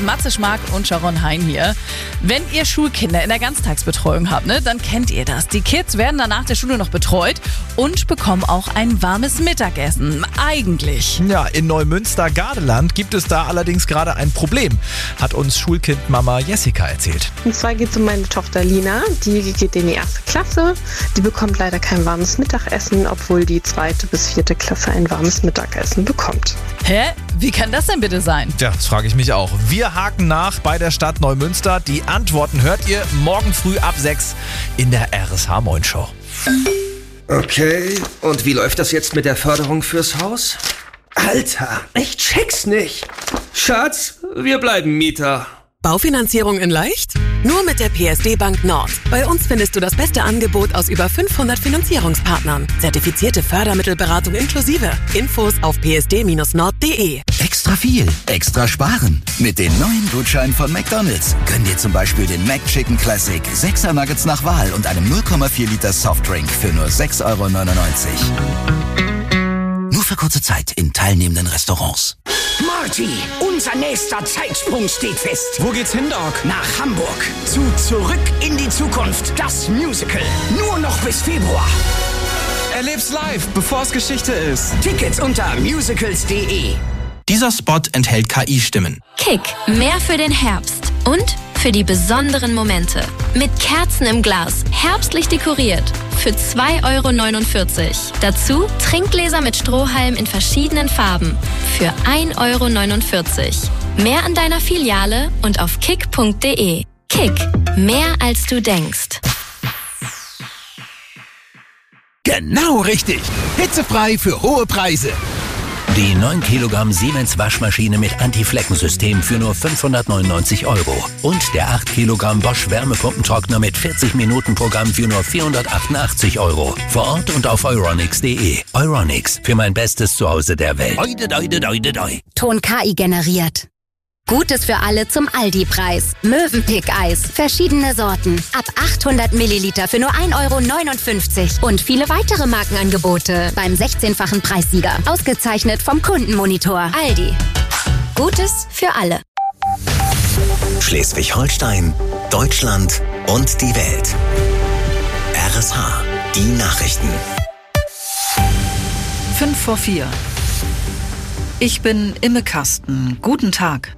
Matze Schmark und Sharon Hein hier. Wenn ihr Schulkinder in der Ganztagsbetreuung habt, dann kennt ihr das. Die Kids werden dann nach der Schule noch betreut und bekommen auch ein warmes Mittagessen. Eigentlich. Ja, in Neumünster-Gardeland gibt es da allerdings gerade ein Problem, hat uns Schulkind-Mama Jessica erzählt. Und zwar geht es um meine Tochter Lina, die geht in die 1. Klasse. Die bekommt leider kein warmes Mittagessen, obwohl die 2. bis 4. Klasse ein warmes Mittagessen bekommt. Hä? Wie kann das denn bitte sein? Ja, das frage ich mich auch. Wir haken nach bei der Stadt Neumünster. Die Antworten hört ihr morgen früh ab 6 in der RSH Moin Show. Okay, und wie läuft das jetzt mit der Förderung fürs Haus? Alter, ich check's nicht. Schatz, wir bleiben Mieter. Baufinanzierung in leicht? Nur mit der PSD Bank Nord. Bei uns findest du das beste Angebot aus über 500 Finanzierungspartnern. Zertifizierte Fördermittelberatung inklusive. Infos auf psd-nord.de. Extra viel, extra sparen. Mit den neuen Gutscheinen von McDonald's gönn dir zum Beispiel den McChicken Classic, 6er Nuggets nach Wahl und einem 0,4 Liter Softdrink für nur 6,99 €. Nur für kurze Zeit in teilnehmenden Restaurants. Marty, unser nächster Zeitsprung steht fest. Wo geht's hin, Doc? Nach Hamburg. Zu Zurück in die Zukunft. Das Musical. Nur noch bis Februar. Erleb's live, bevor es Geschichte ist. Tickets unter musicals.de. Dieser Spot enthält KI-Stimmen. Kick, mehr für den Herbst und für die besonderen Momente. Mit Kerzen im Glas, herbstlich dekoriert. Für 2,49 €. Dazu Trinkgläser mit Strohhalm in verschiedenen Farben. Für 1,49 €. Mehr an deiner Filiale und auf kick.de. Kick, mehr als du denkst. Genau richtig. Hitzefrei für hohe Preise. Die 9 Kilogramm Siemens Waschmaschine mit Anti-Flecken-System für nur 599 €. Und der 8 Kilogramm Bosch Wärmepumpentrockner mit 40-Minuten-Programm für nur 488 €. Vor Ort und auf euronics.de. Euronics, für mein bestes Zuhause der Welt. Ton KI generiert. Gutes für alle zum Aldi-Preis. Mövenpick-Eis. Verschiedene Sorten. Ab 800 Milliliter für nur 1,59 €. Und viele weitere Markenangebote beim 16-fachen Preissieger. Ausgezeichnet vom Kundenmonitor. Aldi. Gutes für alle. Schleswig-Holstein, Deutschland und die Welt. RSH, die Nachrichten. 3:55. Ich bin Imme Kasten. Guten Tag.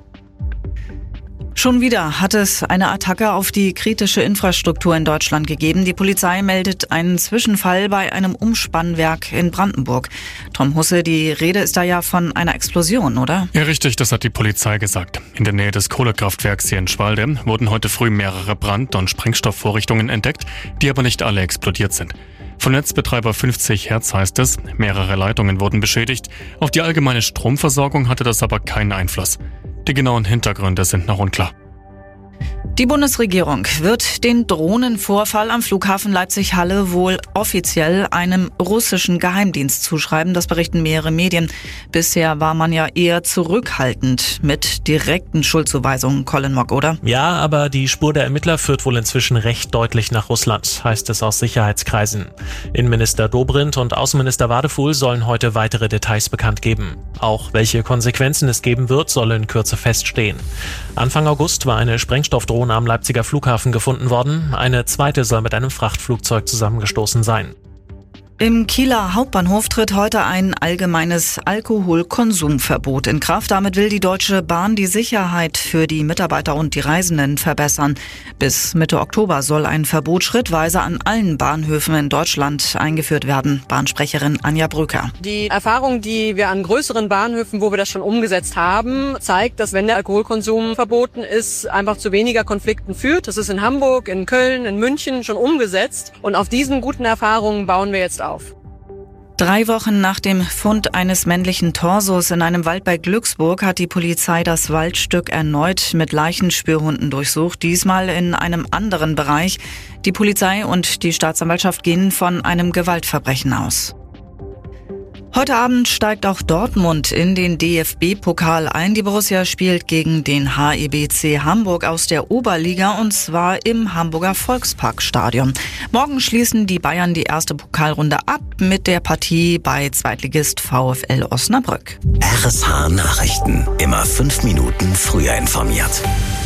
Schon wieder hat es eine Attacke auf die kritische Infrastruktur in Deutschland gegeben. Die Polizei meldet einen Zwischenfall bei einem Umspannwerk in Brandenburg. Tom Husse, die Rede ist da ja von einer Explosion, oder? Ja, richtig, das hat die Polizei gesagt. In der Nähe des Kohlekraftwerks hier in Schwalde wurden heute früh mehrere Brand- und Sprengstoffvorrichtungen entdeckt, die aber nicht alle explodiert sind. Von Netzbetreiber 50 Hertz heißt es, mehrere Leitungen wurden beschädigt. Auf die allgemeine Stromversorgung hatte das aber keinen Einfluss. Die genauen Hintergründe sind noch unklar. Die Bundesregierung wird den Drohnenvorfall am Flughafen Leipzig-Halle wohl offiziell einem russischen Geheimdienst zuschreiben. Das berichten mehrere Medien. Bisher war man ja eher zurückhaltend mit direkten Schuldzuweisungen, Colin Mock, oder? Ja, aber die Spur der Ermittler führt wohl inzwischen recht deutlich nach Russland, heißt es aus Sicherheitskreisen. Innenminister Dobrindt und Außenminister Wadefuhl sollen heute weitere Details bekannt geben. Auch welche Konsequenzen es geben wird, soll in Kürze feststehen. Anfang August war eine Sprengstoffdrohne am Leipziger Flughafen gefunden worden. Eine zweite soll mit einem Frachtflugzeug zusammengestoßen sein. Im Kieler Hauptbahnhof tritt heute ein allgemeines Alkoholkonsumverbot in Kraft. Damit will die Deutsche Bahn die Sicherheit für die Mitarbeiter und die Reisenden verbessern. Bis Mitte Oktober soll ein Verbot schrittweise an allen Bahnhöfen in Deutschland eingeführt werden. Bahnsprecherin Anja Brücker. Die Erfahrung, die wir an größeren Bahnhöfen, wo wir das schon umgesetzt haben, zeigt, dass wenn der Alkoholkonsum verboten ist, einfach zu weniger Konflikten führt. Das ist in Hamburg, in Köln, in München schon umgesetzt. Und auf diesen guten Erfahrungen bauen wir jetzt auf. 3 Wochen nach dem Fund eines männlichen Torsos in einem Wald bei Glücksburg hat die Polizei das Waldstück erneut mit Leichenspürhunden durchsucht, diesmal in einem anderen Bereich. Die Polizei und die Staatsanwaltschaft gehen von einem Gewaltverbrechen aus. Heute Abend steigt auch Dortmund in den DFB-Pokal ein. Die Borussia spielt gegen den HEBC Hamburg aus der Oberliga und zwar im Hamburger Volksparkstadion. Morgen schließen die Bayern die erste Pokalrunde ab mit der Partie bei Zweitligist VfL Osnabrück. RSH Nachrichten. Immer 5 Minuten früher informiert.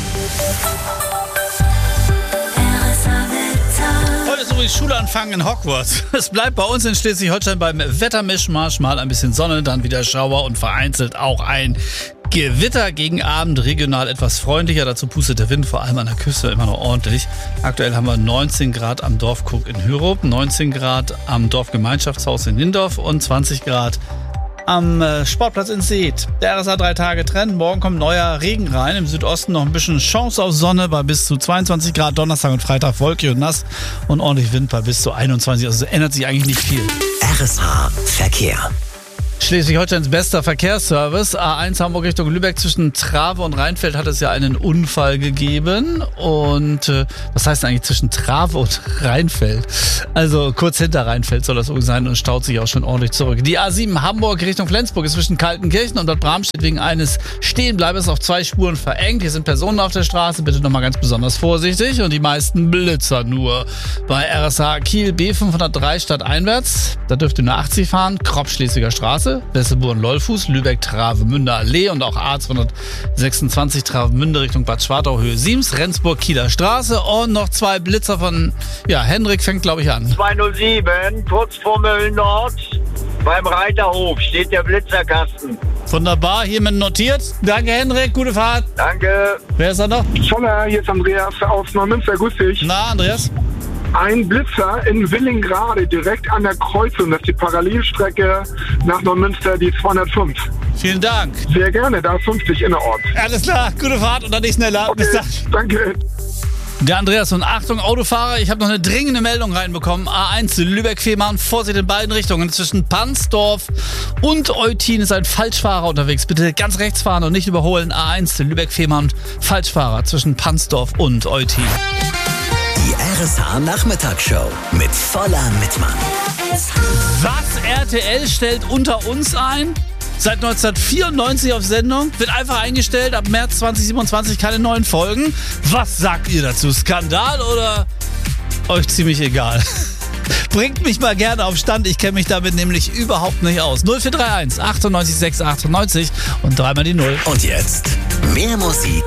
Heute ist übrigens Schulanfang in Hogwarts. Es bleibt bei uns in Schleswig-Holstein beim Wettermischmasch, mal ein bisschen Sonne, dann wieder Schauer und vereinzelt auch ein Gewitter gegen Abend, regional etwas freundlicher. Dazu pustet der Wind vor allem an der Küste immer noch ordentlich. Aktuell haben wir 19 Grad am Dorfkrug in Hürup, 19 Grad am Dorfgemeinschaftshaus in Lindorf und 20 Grad am Sportplatz in Seet. Der RSA 3 Tage Trend. Morgen kommt neuer Regen rein. Im Südosten noch ein bisschen Chance auf Sonne bei bis zu 22 Grad. Donnerstag und Freitag wolkig und nass und ordentlich Wind bei bis zu 21. Also ändert sich eigentlich nicht viel. RSH Verkehr. Schleswig-Holsteins bester Verkehrsservice. A1 Hamburg Richtung Lübeck zwischen Trave und Rheinfeld hat es ja einen Unfall gegeben. Und was heißt eigentlich zwischen Trave und Rheinfeld? Also kurz hinter Rheinfeld soll das sein und staut sich auch schon ordentlich zurück. Die A7 Hamburg Richtung Flensburg ist zwischen Kaltenkirchen und Bad Bramstedt wegen eines Stehenbleibens auf 2 Spuren verengt. Hier sind Personen auf der Straße. Bitte nochmal ganz besonders vorsichtig. Und die meisten Blitzer nur. Bei RSH Kiel B503 stadteinwärts. Da dürft ihr nur 80 fahren. Kropp-Schlesiger Straße. Wesselburen-Lollfuß, Lübeck-Travemünde Allee und auch A226 Travemünde Richtung Bad Schwartau Höhe Siems, Rendsburg-Kieler Straße und noch 2 Blitzer von, Henrik fängt glaube ich an. 207, kurz vor Mölln-Nord, beim Reiterhof steht der Blitzerkasten. Wunderbar, hiermit notiert. Danke Henrik, gute Fahrt. Danke. Wer ist da noch? Scholler, hier ist Andreas aus Neumünster, grüß dich. Na, Andreas? Ein Blitzer in Willingrade, direkt an der Kreuzung. Das ist die Parallelstrecke nach Neumünster, die 205. Vielen Dank. Sehr gerne, da ist 50 innerorts. Alles klar, gute Fahrt und dann nicht schneller. Okay, bis dann. Danke. Der Andreas und Achtung Autofahrer, ich habe noch eine dringende Meldung reinbekommen. A1 Lübeck-Fehmarn, Vorsicht in beiden Richtungen. Zwischen Pansdorf und Eutin ist ein Falschfahrer unterwegs. Bitte ganz rechts fahren und nicht überholen. A1 Lübeck-Fehmarn, Falschfahrer zwischen Pansdorf und Eutin. Die RSH Nachmittagsshow mit voller Mitmann. Was RTL stellt unter uns ein? Seit 1994 auf Sendung, wird einfach eingestellt, ab März 2027 keine neuen Folgen. Was sagt ihr dazu? Skandal oder euch ziemlich egal? Bringt mich mal gerne auf Stand, ich kenne mich damit nämlich überhaupt nicht aus. 0431 98 6 98 und dreimal die 0. Und jetzt mehr Musik